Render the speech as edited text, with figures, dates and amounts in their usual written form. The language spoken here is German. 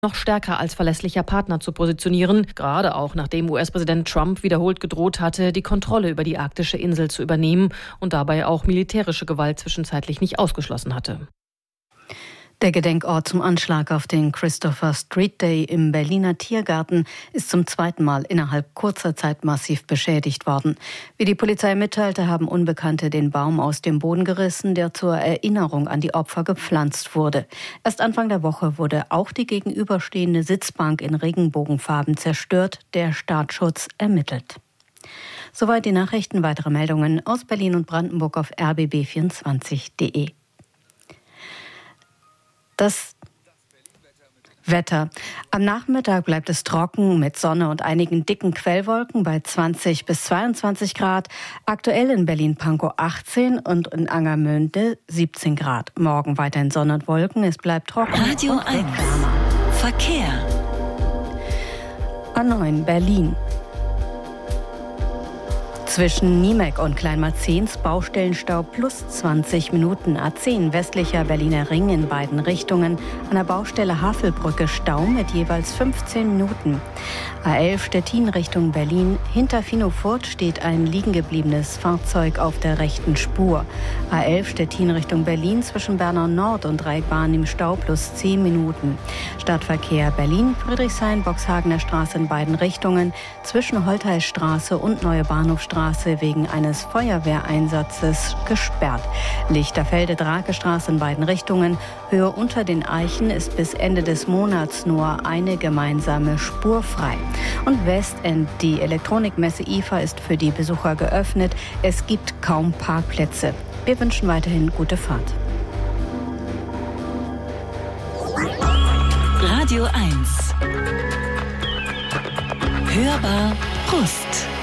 noch stärker als verlässlicher Partner zu positionieren, gerade auch nachdem US-Präsident Trump wiederholt gedroht hatte, die Kontrolle über die arktische Insel zu übernehmen und dabei auch militärische Gewalt zwischenzeitlich nicht ausgeschlossen hatte. Der Gedenkort zum Anschlag auf den Christopher Street Day im Berliner Tiergarten ist zum zweiten Mal innerhalb kurzer Zeit massiv beschädigt worden. Wie die Polizei mitteilte, haben Unbekannte den Baum aus dem Boden gerissen, der zur Erinnerung an die Opfer gepflanzt wurde. Erst Anfang der Woche wurde auch die gegenüberstehende Sitzbank in Regenbogenfarben zerstört, der Staatsschutz ermittelt. Soweit die Nachrichten. Weitere Meldungen aus Berlin und Brandenburg auf rbb24.de. Das Wetter. Am Nachmittag bleibt es trocken mit Sonne und einigen dicken Quellwolken bei 20 bis 22 Grad. Aktuell in Berlin-Pankow 18 und in Angermünde 17 Grad. Morgen weiterhin Sonne und Wolken. Es bleibt trocken. Radio 1. Verkehr. A9 Berlin. Zwischen Niemek und Kleinmarzens Baustellenstau plus 20 Minuten. A10 westlicher Berliner Ring in beiden Richtungen. An der Baustelle Havelbrücke Stau mit jeweils 15 Minuten. A11 Stettin Richtung Berlin. Hinter Finofurt steht ein liegengebliebenes Fahrzeug auf der rechten Spur. A11 Stettin Richtung Berlin zwischen Bernau Nord und Dreieckbahn im Stau plus 10 Minuten. Stadtverkehr Berlin, Friedrichshain, Boxhagener Straße in beiden Richtungen. Zwischen Holtheisstraße und Neue Bahnhofstraße wegen eines Feuerwehreinsatzes gesperrt. Lichterfelde-Drake-Straße in beiden Richtungen. Höhe unter den Eichen ist bis Ende des Monats nur eine gemeinsame Spur frei. Und Westend, die Elektronikmesse IFA ist für die Besucher geöffnet. Es gibt kaum Parkplätze. Wir wünschen weiterhin gute Fahrt. Radio 1. Hörbar Brust.